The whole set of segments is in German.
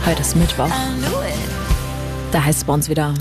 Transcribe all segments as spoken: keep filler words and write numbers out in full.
Heute ist Mittwoch. Da heißt es bei uns wieder: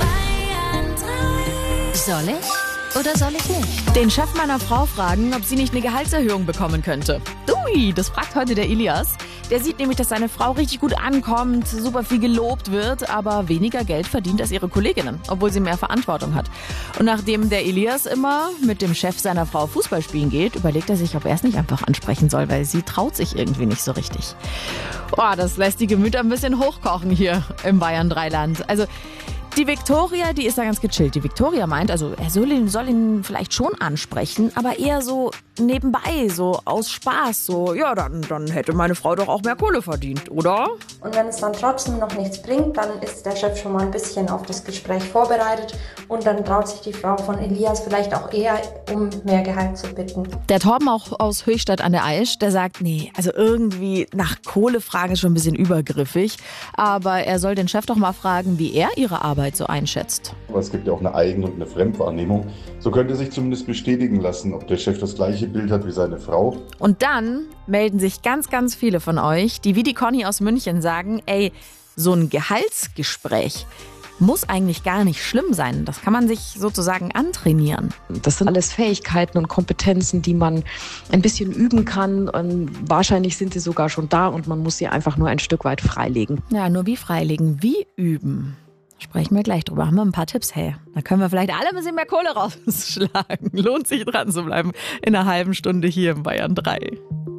Soll ich oder soll ich nicht? Den Chef meiner Frau fragen, ob sie nicht eine Gehaltserhöhung bekommen könnte. Ui, das fragt heute der Elias. Der sieht nämlich, dass seine Frau richtig gut ankommt, super viel gelobt wird, aber weniger Geld verdient als ihre Kolleginnen, obwohl sie mehr Verantwortung hat. Und nachdem der Elias immer mit dem Chef seiner Frau Fußball spielen geht, überlegt er sich, ob er es nicht einfach ansprechen soll, weil sie traut sich irgendwie nicht so richtig. Oh, das lässt die Gemüter ein bisschen hochkochen hier im Bayern drei Land. Also die Viktoria, die ist da ganz gechillt. Die Viktoria meint, also er soll ihn, soll ihn vielleicht schon ansprechen, aber eher so nebenbei, so aus Spaß. So, ja, dann, dann hätte meine Frau doch auch mehr Kohle verdient, oder? Und wenn es dann trotzdem noch nichts bringt, dann ist der Chef schon mal ein bisschen auf das Gespräch vorbereitet und dann traut sich die Frau von Elias vielleicht auch eher, um mehr Gehalt zu bitten. Der Torben auch aus Höchstadt an der Aisch, der sagt, nee, also irgendwie nach Kohle fragen ist schon ein bisschen übergriffig, aber er soll den Chef doch mal fragen, wie er ihre Arbeit so einschätzt. Aber es gibt ja auch eine Eigen- und eine Fremdwahrnehmung. So könnte sich zumindest bestätigen lassen, ob der Chef das gleiche Bild hat wie seine Frau. Und dann melden sich ganz, ganz viele von euch, die wie die Conny aus München sagen, ey, so ein Gehaltsgespräch muss eigentlich gar nicht schlimm sein. Das kann man sich sozusagen antrainieren. Das sind alles Fähigkeiten und Kompetenzen, die man ein bisschen üben kann. Und wahrscheinlich sind sie sogar schon da und man muss sie einfach nur ein Stück weit freilegen. Ja, nur wie freilegen? Wie üben? Sprechen wir gleich drüber. Haben wir ein paar Tipps? Hey, da können wir vielleicht alle ein bisschen mehr Kohle rausschlagen. Lohnt sich dran zu bleiben in einer halben Stunde hier im Bayern drei.